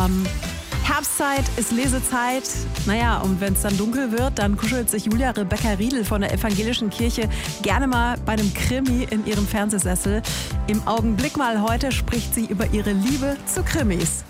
Herbstzeit ist Lesezeit. Naja, und wenn es dann dunkel wird, dann kuschelt sich Julia Rebecca Riedl von der Evangelischen Kirche gerne mal bei einem Krimi in ihrem Fernsehsessel. Im Augenblick mal heute spricht sie über ihre Liebe zu Krimis.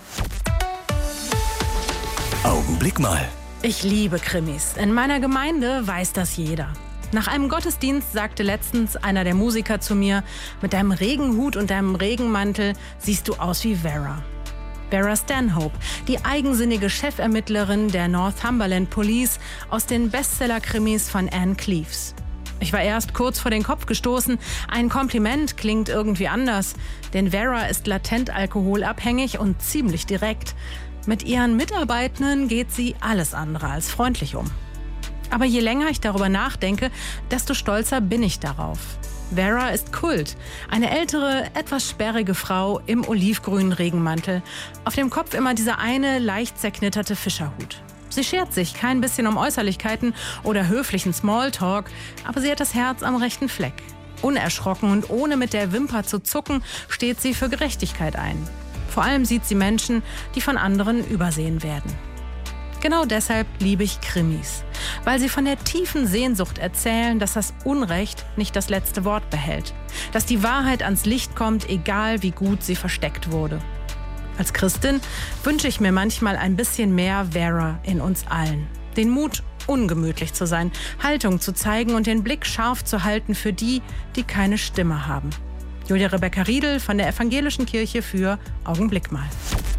Augenblick mal. Ich liebe Krimis. In meiner Gemeinde weiß das jeder. Nach einem Gottesdienst sagte letztens einer der Musiker zu mir: Mit deinem Regenhut und deinem Regenmantel siehst du aus wie Vera. Vera Stanhope, die eigensinnige Chefermittlerin der Northumberland Police aus den Bestseller-Krimis von Anne Cleeves. Ich war erst kurz vor den Kopf gestoßen. Ein Kompliment klingt irgendwie anders, denn Vera ist latent alkoholabhängig und ziemlich direkt. Mit ihren Mitarbeitenden geht sie alles andere als freundlich um. Aber je länger ich darüber nachdenke, desto stolzer bin ich darauf. Vera ist Kult. Eine ältere, etwas sperrige Frau im olivgrünen Regenmantel. Auf dem Kopf immer dieser eine leicht zerknitterte Fischerhut. Sie schert sich kein bisschen um Äußerlichkeiten oder höflichen Smalltalk, aber sie hat das Herz am rechten Fleck. Unerschrocken und ohne mit der Wimper zu zucken, steht sie für Gerechtigkeit ein. Vor allem sieht sie Menschen, die von anderen übersehen werden. Genau deshalb liebe ich Krimis, weil sie von der tiefen Sehnsucht erzählen, dass das Unrecht nicht das letzte Wort behält, dass die Wahrheit ans Licht kommt, egal wie gut sie versteckt wurde. Als Christin wünsche ich mir manchmal ein bisschen mehr Vera in uns allen. Den Mut, ungemütlich zu sein, Haltung zu zeigen und den Blick scharf zu halten für die, die keine Stimme haben. Julia Rebecca Riedl von der Evangelischen Kirche für Augenblick mal.